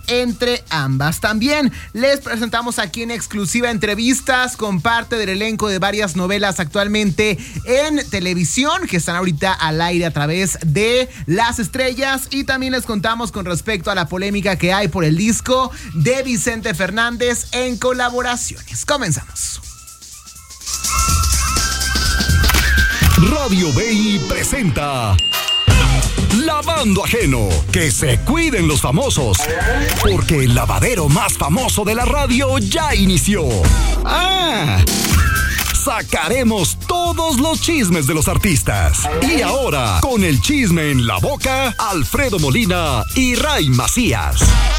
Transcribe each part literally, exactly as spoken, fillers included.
entre ambas. También les presentamos aquí en exclusiva entrevistas con parte del elenco de varias novelas actualmente en televisión que están ahorita al aire a través de Las Estrellas, y también les contamos con respecto a la polémica que hay por el disco de Vicente Fernández en colaboraciones. Comenzamos. Radio B I presenta Lavando Ajeno. Que se cuiden los famosos, porque el lavadero más famoso de la radio ya inició. ¡Ah! Sacaremos todos los chismes de los artistas. Y ahora, con el chisme en la boca, Alfredo Molina y Ray Macías.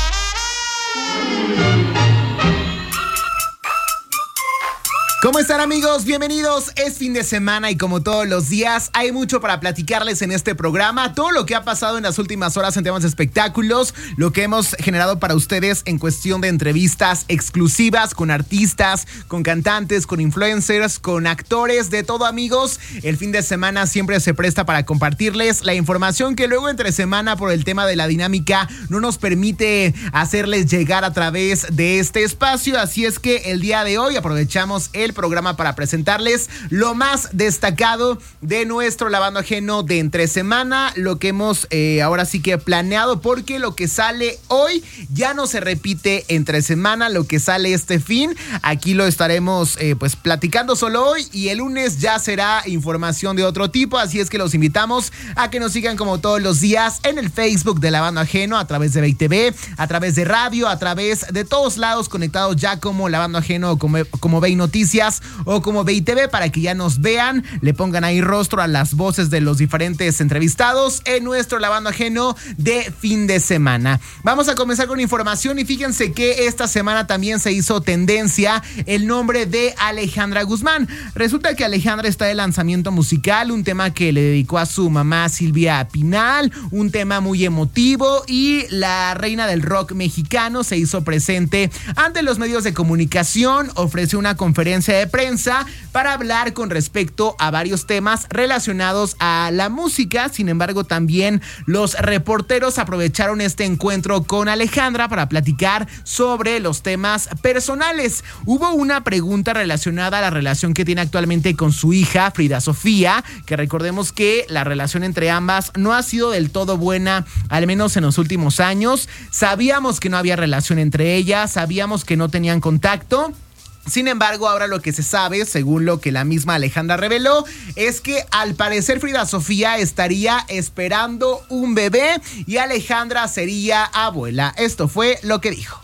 ¿Cómo están, amigos? Bienvenidos. Es fin de semana y como todos los días hay mucho para platicarles en este programa. Todo lo que ha pasado en las últimas horas en temas de espectáculos, lo que hemos generado para ustedes en cuestión de entrevistas exclusivas con artistas, con cantantes, con influencers, con actores, de todo, amigos. El fin de semana siempre se presta para compartirles la información que luego entre semana, por el tema de la dinámica, no nos permite hacerles llegar a través de este espacio. Así es que el día de hoy aprovechamos el programa para presentarles lo más destacado de nuestro Lavando Ajeno de entre semana, lo que hemos eh, ahora sí que planeado, porque lo que sale hoy ya no se repite entre semana. Lo que sale este fin, aquí lo estaremos eh, pues platicando solo hoy, y el lunes ya será información de otro tipo. Así es que los invitamos a que nos sigan como todos los días en el Facebook de Lavando Ajeno, a través de B I T V, a través de radio, a través de todos lados conectados ya como Lavando Ajeno, como, como B I Noticias o como B I T V, para que ya nos vean, le pongan ahí rostro a las voces de los diferentes entrevistados en nuestro Lavando Ajeno de fin de semana. Vamos a comenzar con información, y fíjense que esta semana también se hizo tendencia el nombre de Alejandra Guzmán. Resulta que Alejandra está de lanzamiento musical, un tema que le dedicó a su mamá Silvia Pinal, un tema muy emotivo, y la reina del rock mexicano se hizo presente ante los medios de comunicación, ofreció una conferencia de prensa para hablar con respecto a varios temas relacionados a la música. Sin embargo, también los reporteros aprovecharon este encuentro con Alejandra para platicar sobre los temas personales. Hubo una pregunta relacionada a la relación que tiene actualmente con su hija Frida Sofía, que recordemos que la relación entre ambas no ha sido del todo buena, al menos en los últimos años. Sabíamos que no había relación entre ellas, sabíamos que no tenían contacto. Sin embargo, ahora lo que se sabe, según lo que la misma Alejandra reveló, es que al parecer Frida Sofía estaría esperando un bebé y Alejandra sería abuela. Esto fue lo que dijo.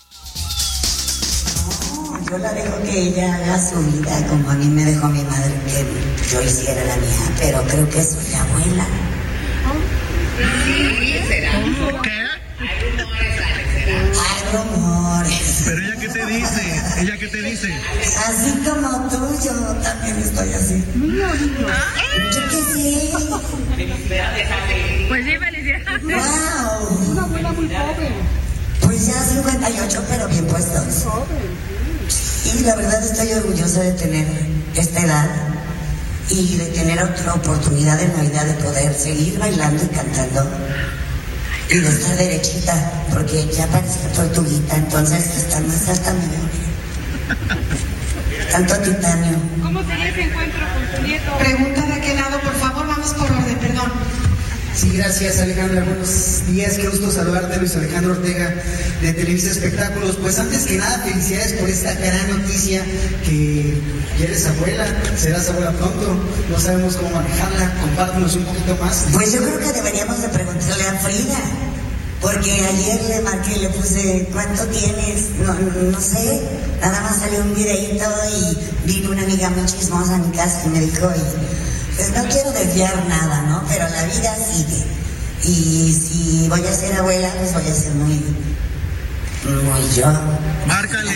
Yo la dejo que ella haga su vida como a mí me dejó mi madre que yo hiciera la mía, pero creo que soy abuela. Sí, será. ¿Qué? Hay rumores, Alex, Hay rumores. ¿Pero ella qué te dice? ¿Ella qué te dice? Así como tú, yo también estoy así. Niño, niño. Yo qué sé. Pues sí, felicidades. Wow. Una abuela muy joven. Pues ya cincuenta y ocho, pero bien puestos. Joven. Y la verdad estoy orgullosa de tener esta edad y de tener otra oportunidad en la vida de poder seguir bailando y cantando. Y de estar derechita, porque ya parecía tortuguita, entonces estar más alta mejor. Tanto titanio. ¿Cómo sería ese encuentro con tu nieto? Pregunta de qué lado, por favor, vamos por orden, perdón. Sí, gracias, Alejandra. Buenos días, qué gusto saludarte, Luis Alejandro Ortega de Televisa Espectáculos. Pues antes que nada, felicidades por esta gran noticia, que ya eres abuela, serás abuela pronto, no sabemos cómo manejarla, compártenos un poquito más. Pues yo creo que deberíamos de preguntarle a Frida, porque ayer le marqué y le puse, ¿cuánto tienes? No, no sé, nada más salió un videíto y vino una amiga muy chismosa a mi casa y me dijo, y pues no quiero desviar nada, ¿no? Pero la vida sigue. Y si voy a ser abuela, pues voy a ser muy, muy yo. Márcale,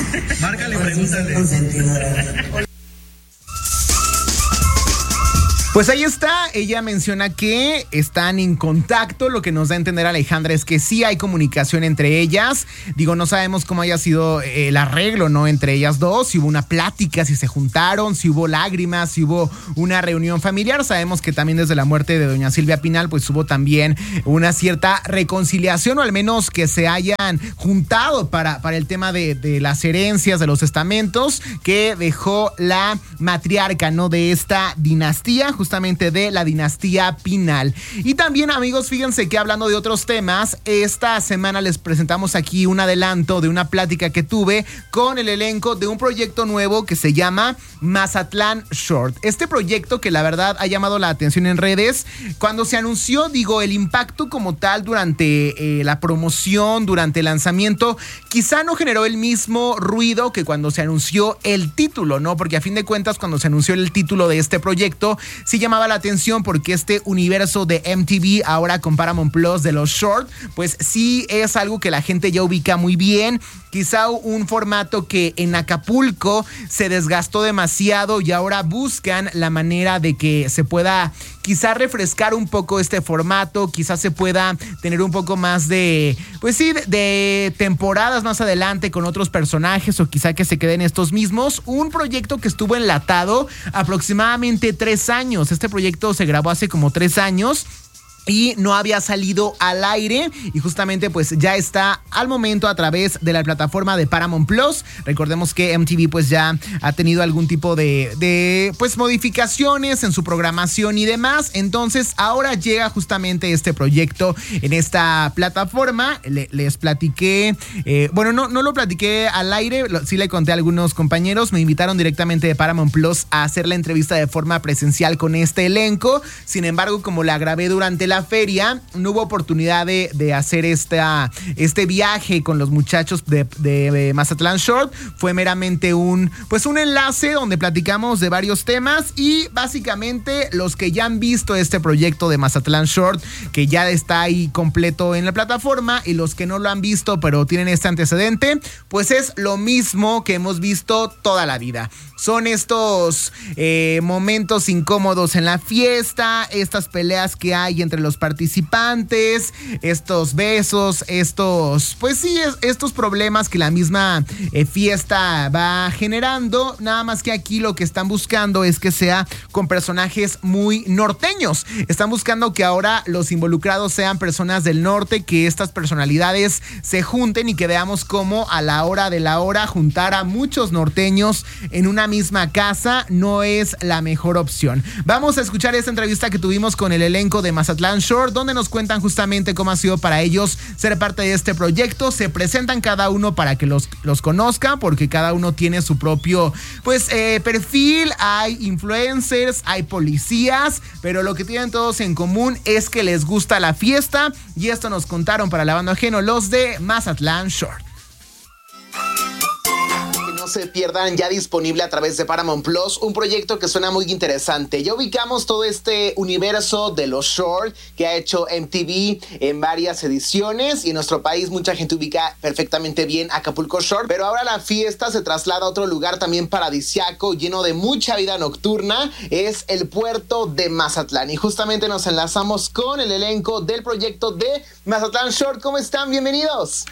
márcale, pregúntale. Consentidora. Pues ahí está, ella menciona que están en contacto, lo que nos da a entender Alejandra es que sí hay comunicación entre ellas. Digo, no sabemos cómo haya sido el arreglo, ¿no? Entre ellas dos, si hubo una plática, si se juntaron, si hubo lágrimas, si hubo una reunión familiar. Sabemos que también desde la muerte de doña Silvia Pinal, pues hubo también una cierta reconciliación, o al menos que se hayan juntado para, para el tema de, de las herencias, de los estamentos que dejó la matriarca, ¿no? De esta dinastía, justamente de la dinastía Pinal. Y también, amigos, fíjense que hablando de otros temas, esta semana les presentamos aquí un adelanto de una plática que tuve con el elenco de un proyecto nuevo que se llama Mazatlán Short. Este proyecto que la verdad ha llamado la atención en redes. Cuando se anunció, digo, el impacto como tal durante eh, la promoción, durante el lanzamiento, quizá no generó el mismo ruido que cuando se anunció el título, ¿no? Porque a fin de cuentas, cuando se anunció el título de este proyecto, sí llamaba la atención porque este universo de M T V ahora con Paramount Plus de los short, pues sí es algo que la gente ya ubica muy bien. Quizá un formato que en Acapulco se desgastó demasiado y ahora buscan la manera de que se pueda quizá refrescar un poco este formato, quizá se pueda tener un poco más de, pues sí, de, de temporadas más adelante con otros personajes, o quizá que se queden estos mismos. Un proyecto que estuvo enlatado aproximadamente tres años. Este proyecto se grabó hace como tres años. Y no había salido al aire, y justamente pues ya está al momento a través de la plataforma de Paramount Plus. Recordemos que M T V pues ya ha tenido algún tipo de, de pues modificaciones en su programación y demás. Entonces ahora llega justamente este proyecto en esta plataforma. Le, les platiqué, eh, bueno, no, no lo platiqué al aire, lo, sí le conté a algunos compañeros. Me invitaron directamente de Paramount Plus a hacer la entrevista de forma presencial con este elenco. Sin embargo, como la grabé durante la La feria, no hubo oportunidad de, de hacer esta, este viaje con los muchachos de, de, de Mazatlán Short. Fue meramente un, pues un enlace donde platicamos de varios temas, y básicamente los que ya han visto este proyecto de Mazatlán Short, que ya está ahí completo en la plataforma, y los que no lo han visto pero tienen este antecedente, pues es lo mismo que hemos visto toda la vida. Son estos eh, momentos incómodos en la fiesta, estas peleas que hay entre los participantes, estos besos, estos, pues sí, es, estos problemas que la misma eh, fiesta va generando. Nada más que aquí lo que están buscando es que sea con personajes muy norteños. Están buscando que ahora los involucrados sean personas del norte, que estas personalidades se junten y que veamos cómo a la hora de la hora juntar a muchos norteños en una misma casa no es la mejor opción. Vamos a escuchar esta entrevista que tuvimos con el elenco de Mazatlán Short, donde nos cuentan justamente cómo ha sido para ellos ser parte de este proyecto. Se presentan cada uno para que los, los conozcan, porque cada uno tiene su propio pues eh, perfil. Hay influencers, hay policías, pero lo que tienen todos en común es que les gusta la fiesta, y esto nos contaron para Lavando Ajeno los de Mazatlán Short. No se pierdan, ya disponible a través de Paramount Plus, un proyecto que suena muy interesante. Ya ubicamos todo este universo de los short que ha hecho M T V en varias ediciones, y en nuestro país mucha gente ubica perfectamente bien Acapulco Short, pero ahora la fiesta se traslada a otro lugar también paradisiaco, lleno de mucha vida nocturna. Es el puerto de Mazatlán, y justamente nos enlazamos con el elenco del proyecto de Mazatlán Short. ¿Cómo están? Bienvenidos.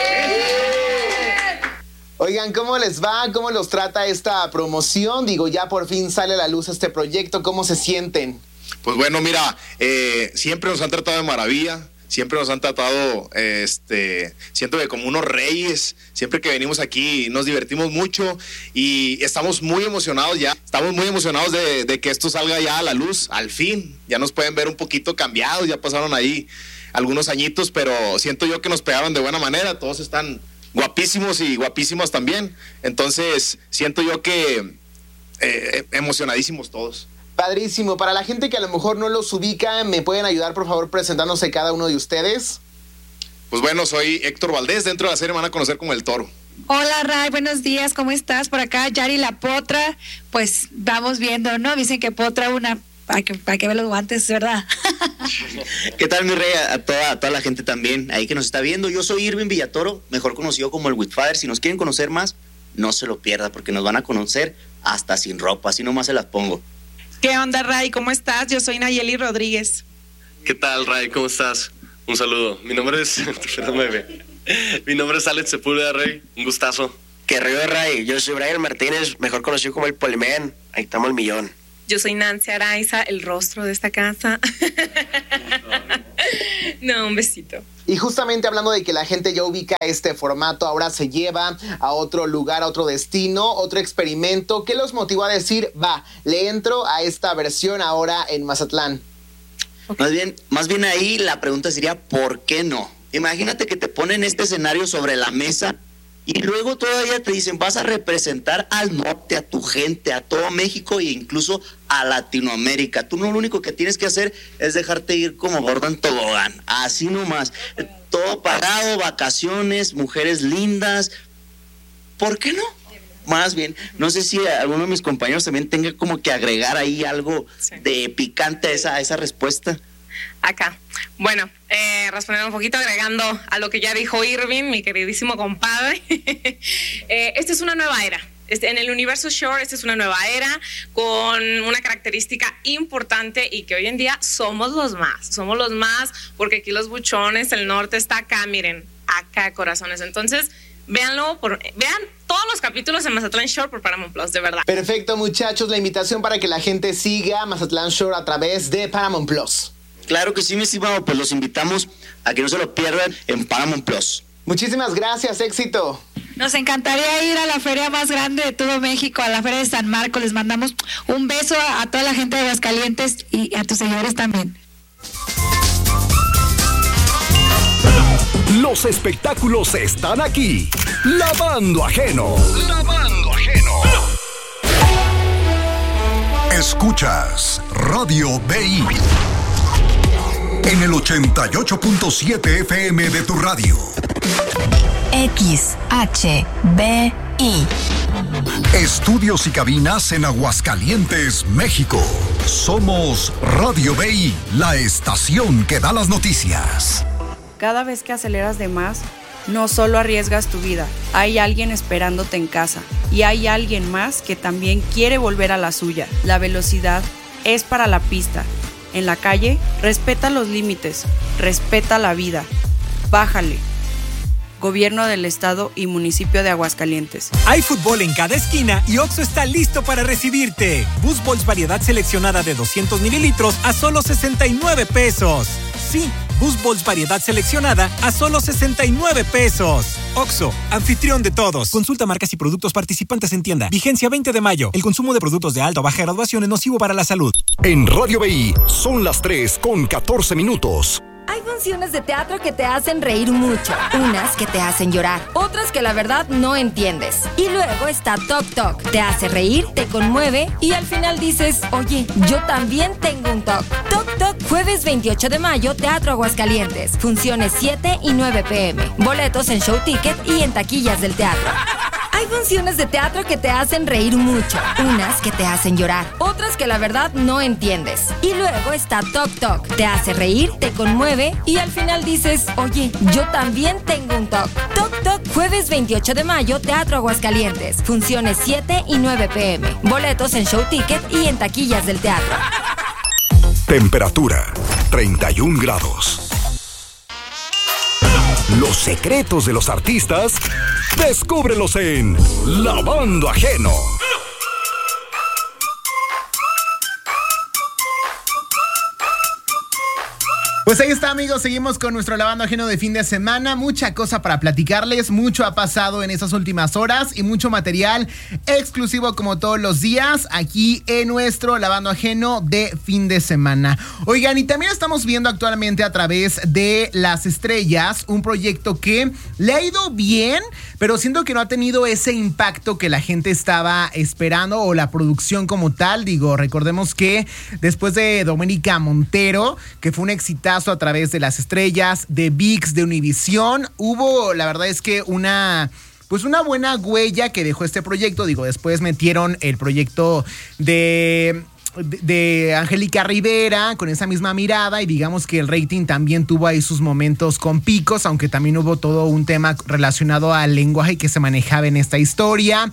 ¡Eh! Oigan, ¿cómo les va? ¿Cómo los trata esta promoción? Digo, ya por fin sale a la luz este proyecto. ¿Cómo se sienten? Pues bueno, mira, eh, siempre nos han tratado de maravilla. Siempre nos han tratado, este, siento que como unos reyes. Siempre que venimos aquí nos divertimos mucho y estamos muy emocionados ya. Estamos muy emocionados de, de que esto salga ya a la luz, al fin. Ya nos pueden ver un poquito cambiados, ya pasaron ahí algunos añitos, pero siento yo que nos pegaron de buena manera. Todos están guapísimos y guapísimas también. Entonces, siento yo que eh, emocionadísimos todos. Padrísimo. Para la gente que a lo mejor no los ubica, ¿me pueden ayudar, por favor, presentándose cada uno de ustedes? Pues bueno, soy Héctor Valdés. Dentro de la serie me van a conocer como El Toro. Hola, Ray, buenos días, ¿cómo estás? Por acá, Yari la Potra. Pues vamos viendo, ¿no? Dicen que Potra una... Hay que, hay que ver los guantes, ¿verdad? ¿Qué tal, mi rey? A toda, a toda la gente también ahí que nos está viendo. Yo soy Irving Villatoro, mejor conocido como el Whitfather. Si nos quieren conocer más, no se lo pierda, porque nos van a conocer hasta sin ropa, así nomás se las pongo. ¿Qué onda, Ray? ¿Cómo estás? Yo soy Nayeli Rodríguez. ¿Qué tal, Ray? ¿Cómo estás? Un saludo. Mi nombre es... Mi nombre es Alex Sepúlveda, Rey. Un gustazo. Que río de Ray. Yo soy Brian Martínez, mejor conocido como el Poliman. Ahí estamos al millón. Yo soy Nancy Araiza, el rostro de esta casa. No, un besito. Y justamente hablando de que la gente ya ubica este formato, ahora se lleva a otro lugar, a otro destino, otro experimento. ¿Qué los motivó a decir, va, le entro a esta versión ahora en Mazatlán? Okay. Más bien, más bien ahí la pregunta sería, ¿por qué no? Imagínate que te ponen este escenario sobre la mesa y luego todavía te dicen, vas a representar al norte, a tu gente, a todo México e incluso a Latinoamérica. Tú no, lo único que tienes que hacer es dejarte ir como gordo en tobogán, así nomás. Todo pagado, vacaciones, mujeres lindas. ¿Por qué no? Más bien, no sé si alguno de mis compañeros también tenga como que agregar ahí algo sí. de picante a esa, a esa respuesta. Acá. Bueno, eh, respondiendo un poquito, agregando a lo que ya dijo Irving, mi queridísimo compadre. eh, esta es una nueva era. Este, en el universo Shore, esta es una nueva era con una característica importante y que hoy en día somos los más. Somos los más porque aquí los buchones, el norte está acá, miren, acá, corazones. Entonces, véanlo, por, vean todos los capítulos en Mazatlán Shore por Paramount Plus, de verdad. Perfecto, muchachos, la invitación para que la gente siga Mazatlán Shore a través de Paramount Plus. Claro que sí, mi estimado, pues los invitamos a que no se lo pierdan en Paramount Plus. Muchísimas gracias, éxito. Nos encantaría ir a la feria más grande de todo México, a la Feria de San Marcos. Les mandamos un beso a, a toda la gente de Aguascalientes y a tus seguidores también. Los espectáculos están aquí. Lavando Ajeno. Lavando Ajeno. Escuchas Radio B I en el ochenta y ocho punto siete F M de tu radio. X H B I. Estudios y cabinas en Aguascalientes, México. Somos Radio B I, la estación que da las noticias. Cada vez que aceleras de más, no solo arriesgas tu vida, hay alguien esperándote en casa y hay alguien más que también quiere volver a la suya. La velocidad es para la pista. En la calle, respeta los límites, respeta la vida. Bájale. Gobierno del Estado y Municipio de Aguascalientes. Hay fútbol en cada esquina y Oxxo está listo para recibirte. Boost Balls variedad seleccionada de doscientos mililitros a solo sesenta y nueve pesos. Sí, Boost Balls variedad seleccionada a solo sesenta y nueve pesos. Oxxo, anfitrión de todos. Consulta marcas y productos participantes en tienda. Vigencia veinte de mayo. El consumo de productos de alta o baja graduación es nocivo para la salud. En Radio B I son las tres con catorce minutos. Hay funciones de teatro que te hacen reír mucho, unas que te hacen llorar, otras que la verdad no entiendes. Y luego está Toc Toc, te hace reír, te conmueve y al final dices, oye, yo también tengo un Toc. Toc Toc, jueves veintiocho de mayo, Teatro Aguascalientes, funciones siete y nueve pm, boletos en Show Ticket y en taquillas del teatro. Hay funciones de teatro que te hacen reír mucho, unas que te hacen llorar, otras que la verdad no entiendes. Y luego está Toc Toc, te hace reír, te conmueve y al final dices, oye, yo también tengo un Toc. Toc Toc, jueves veintiocho de mayo, Teatro Aguascalientes, funciones siete y nueve pm, boletos en Show Ticket y en taquillas del teatro. Temperatura, treinta y un grados. Los secretos de los artistas, descúbrelos en Lavando Ajeno. Pues ahí está, amigos, seguimos con nuestro Lavando Ajeno de fin de semana. Mucha cosa para platicarles, mucho ha pasado en estas últimas horas y mucho material exclusivo como todos los días aquí en nuestro Lavando Ajeno de fin de semana. Oigan, y también estamos viendo actualmente a través de Las Estrellas un proyecto que le ha ido bien, pero siento que no ha tenido ese impacto que la gente estaba esperando o la producción como tal. Digo, recordemos que después de Doménica Montero, que fue un exitazo a través de Las Estrellas, de V I X, de Univisión, hubo, la verdad es que una... pues una buena huella que dejó este proyecto. Digo, después metieron el proyecto de... de Angélica Rivera con esa misma mirada y digamos que el rating también tuvo ahí sus momentos con picos, aunque también hubo todo un tema relacionado al lenguaje que se manejaba en esta historia.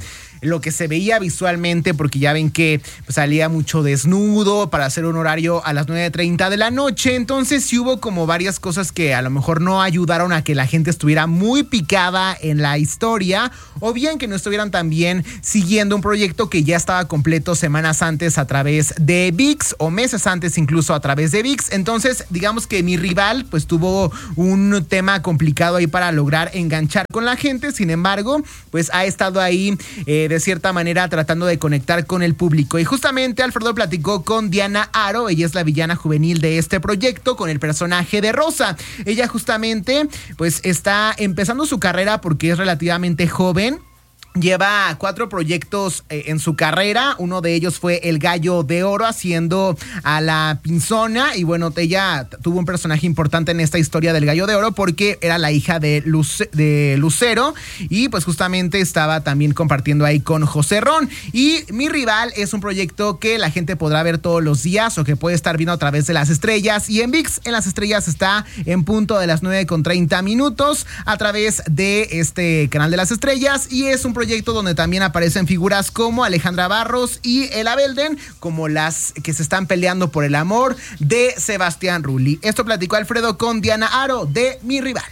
lo que se veía visualmente, porque ya ven que pues, salía mucho desnudo para hacer un horario a las nueve treinta de la noche. Entonces sí hubo como varias cosas que a lo mejor no ayudaron a que la gente estuviera muy picada en la historia, o bien que no estuvieran también siguiendo un proyecto que ya estaba completo semanas antes a través de V I X, o meses antes incluso a través de V I X. Entonces digamos que Mi Rival pues tuvo un tema complicado ahí para lograr enganchar con la gente. Sin embargo pues ha estado ahí eh, de cierta manera tratando de conectar con el público, y justamente Alfredo platicó con Diana Aro. Ella es la villana juvenil de este proyecto, con el personaje de Rosa. Ella justamente pues está empezando su carrera porque es relativamente joven. Lleva cuatro proyectos eh, en su carrera. Uno de ellos fue El Gallo de Oro, haciendo a la Pinzona. Y bueno, ella tuvo un personaje importante en esta historia del Gallo de Oro porque era la hija de, Luce- de Lucero. Y pues justamente estaba también compartiendo ahí con José Ron. Y Mi Rival es un proyecto que la gente podrá ver todos los días, o que puede estar viendo a través de Las Estrellas. Y en V I X, en Las Estrellas, está en punto de las nueve con treinta minutos a través de este canal de Las Estrellas. Y es un proyecto proyecto donde también aparecen figuras como Alejandra Barros y Ela Belden, como las que se están peleando por el amor de Sebastián Rulli. Esto platicó Alfredo con Diana Aro de Mi Rival.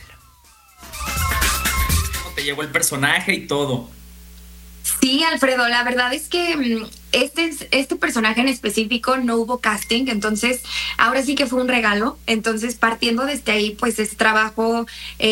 ¿Cómo te llegó el personaje y todo? Sí, Alfredo, la verdad es que este, este personaje en específico no hubo casting, entonces ahora sí que fue un regalo. Entonces, partiendo desde ahí, pues es trabajo,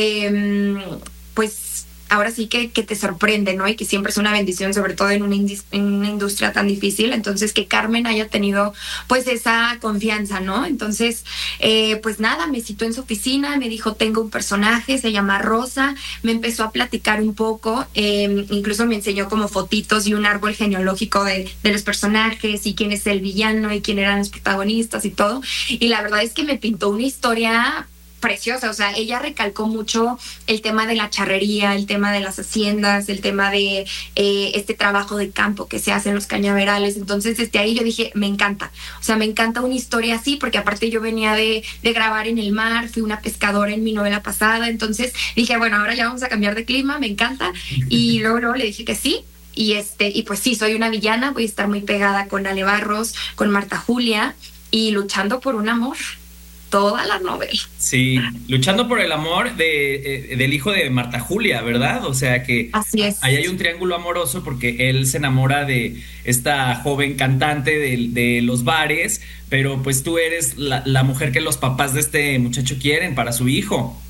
eh, pues ahora sí que, que te sorprende, ¿no? Y que siempre es una bendición, sobre todo en una, indis- en una industria tan difícil. Entonces, que Carmen haya tenido, pues, esa confianza, ¿no? Entonces, eh, pues nada, me citó en su oficina, me dijo, tengo un personaje, se llama Rosa, me empezó a platicar un poco, eh, incluso me enseñó como fotitos y un árbol genealógico de, de los personajes, y quién es el villano, y quién eran los protagonistas y todo. Y la verdad es que me pintó una historia preciosa. O sea, ella recalcó mucho el tema de la charrería, el tema de las haciendas, el tema de eh, este trabajo de campo que se hace en los cañaverales. Entonces, desde ahí yo dije, me encanta. O sea, me encanta una historia así, porque aparte yo venía de, de grabar en el mar, fui una pescadora en mi novela pasada. Entonces dije, bueno, ahora ya vamos a cambiar de clima, me encanta. Y luego, luego le dije que sí. Y este, y pues sí, soy una villana, voy a estar muy pegada con Ale Barros, con Marta Julia, y luchando por un amor toda la novela. Sí, luchando por el amor de, eh, del hijo de Marta Julia, ¿verdad? O sea que así es. Ahí hay un triángulo amoroso, porque él se enamora de esta joven cantante de, de los bares, pero pues tú eres la, la mujer que los papás de este muchacho quieren para su hijo.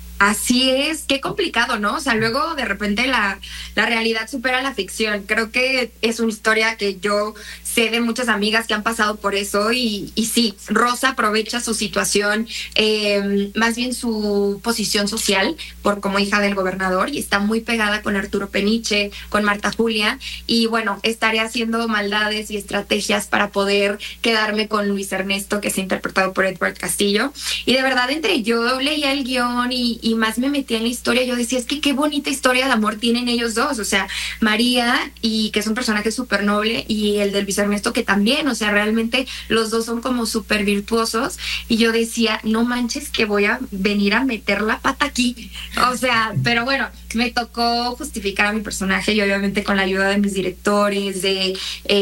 Así es, qué complicado, ¿no? O sea, luego de repente la, la realidad supera la ficción. Creo que es una historia que yo sé de muchas amigas que han pasado por eso, y, y sí, Rosa aprovecha su situación, eh, más bien su posición social, por como hija del gobernador, y está muy pegada con Arturo Peniche, con Marta Julia, y bueno, estaré haciendo maldades y estrategias para poder quedarme con Luis Ernesto, que es interpretado por Edward Castillo. Y de verdad, entre yo leía el guión y, y más me metía en la historia, yo decía, es que qué bonita historia de amor tienen ellos dos. O sea, María, y que es un personaje súper noble, y el del Luis Ernesto, que también, o sea, realmente los dos son como súper virtuosos. Y yo decía, no manches, que voy a venir a meter la pata aquí. O sea, pero bueno, me tocó justificar a mi personaje, y obviamente con la ayuda de mis directores, de,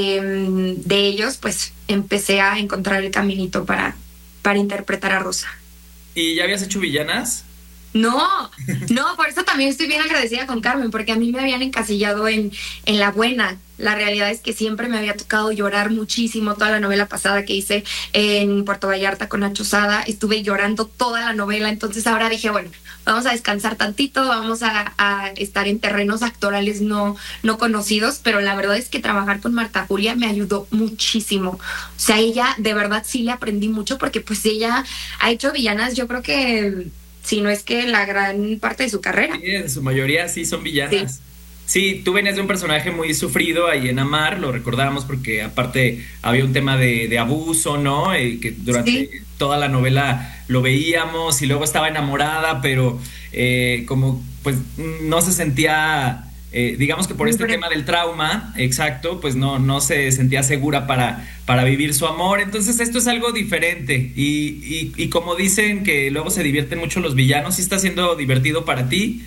eh, de ellos, pues empecé a encontrar el caminito para, para interpretar a Rosa. ¿Y ya habías hecho villanas? No, no, por eso también estoy bien agradecida con Carmen, porque a mí me habían encasillado en, en la buena. La realidad es que siempre me había tocado llorar muchísimo. Toda la novela pasada que hice en Puerto Vallarta con Nacho Sada, estuve llorando toda la novela. Entonces ahora dije, bueno, vamos a descansar tantito, vamos a, a estar en terrenos actorales no, no conocidos, pero la verdad es que trabajar con Marta Julia me ayudó muchísimo. O sea, ella, de verdad sí le aprendí mucho, porque pues ella ha hecho villanas, yo creo que, si no es que la gran parte de su carrera. Sí, en su mayoría sí son villanas. Sí. Sí, tú venías de un personaje muy sufrido ahí en Amar, lo recordábamos porque aparte había un tema de, de abuso, ¿no? Eh, que durante sí. toda la novela lo veíamos, y luego estaba enamorada, pero eh, como pues no se sentía, eh, digamos que por este tema del trauma, exacto, pues no, no se sentía segura para, para vivir su amor. Entonces esto es algo diferente, y, y, y como dicen que luego se divierten mucho los villanos, ¿sí está siendo divertido para ti?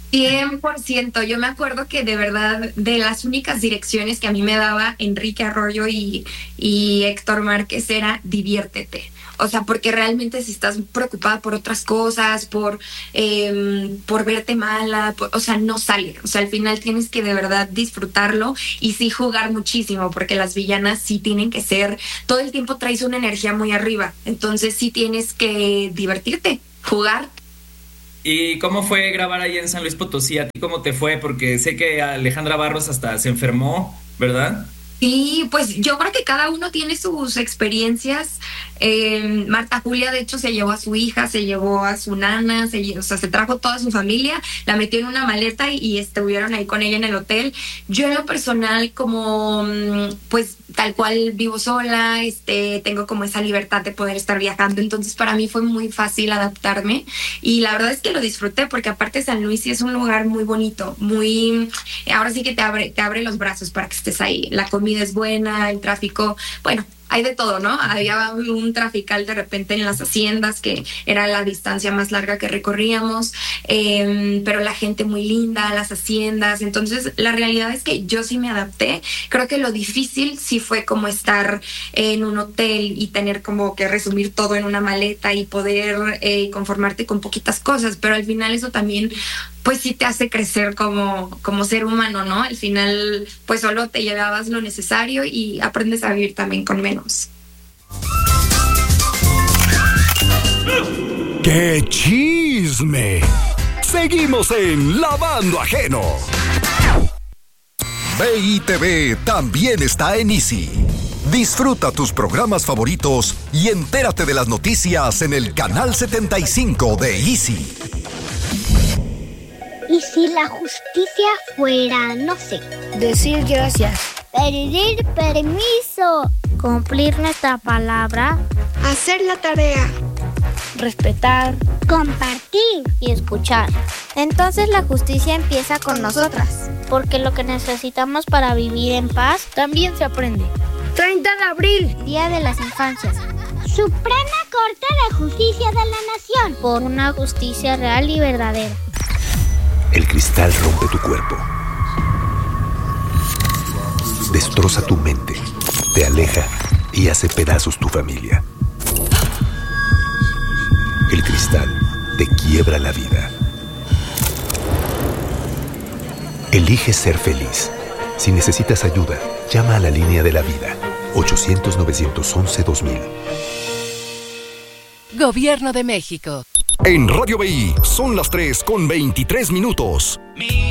cien por ciento. Yo me acuerdo que de verdad de las únicas direcciones que a mí me daba Enrique Arroyo y, y Héctor Márquez era diviértete. O sea, porque realmente si estás preocupada por otras cosas, por, eh, por verte mala, por, o sea, no sale. O sea, al final tienes que de verdad disfrutarlo y sí jugar muchísimo, porque las villanas sí tienen que ser, todo el tiempo traes una energía muy arriba. Entonces sí tienes que divertirte, jugar. ¿Y cómo fue grabar ahí en San Luis Potosí? ¿A ti cómo te fue? Porque sé que Alejandra Barros hasta se enfermó, ¿verdad? Sí, pues yo creo que cada uno tiene sus experiencias. Eh, Marta Julia, de hecho, se llevó a su hija, se llevó a su nana, se, lle- o sea, se trajo toda su familia, la metió en una maleta y, y estuvieron ahí con ella en el hotel. Yo en lo personal, como mm, pues tal cual vivo sola, este, tengo como esa libertad de poder estar viajando, entonces para mí fue muy fácil adaptarme y la verdad es que lo disfruté porque aparte San Luis sí es un lugar muy bonito, muy, ahora sí que te abre, te abre los brazos para que estés ahí. La comida es buena, el tráfico, bueno, hay de todo, ¿no? Había un trafical de repente en las haciendas, que era la distancia más larga que recorríamos, eh, pero la gente muy linda, las haciendas. Entonces, la realidad es que yo sí me adapté. Creo que lo difícil sí fue como estar en un hotel y tener como que resumir todo en una maleta y poder eh, conformarte con poquitas cosas, pero al final eso también pues sí te hace crecer como, como ser humano, ¿no? Al final, pues solo te llevabas lo necesario y aprendes a vivir también con menos. ¡Qué chisme! Seguimos en Lavando Ajeno. V I T V también está en Easy. Disfruta tus programas favoritos y entérate de las noticias en el canal setenta y cinco de Easy. ¿Y si la justicia fuera, no sé, decir gracias, pedir permiso, cumplir nuestra palabra, hacer la tarea, respetar, compartir y escuchar? Entonces la justicia empieza con nosotras, porque lo que necesitamos para vivir en paz también se aprende. treinta de abril, Día de las Infancias. Suprema Corte de Justicia de la Nación, por una justicia real y verdadera. El cristal rompe tu cuerpo, destroza tu mente, te aleja y hace pedazos tu familia. El cristal te quiebra la vida. Elige ser feliz. Si necesitas ayuda, llama a la línea de la vida, ochocientos, novecientos once, dos mil. Gobierno de México. En Radio B I son las tres con veintitrés minutos.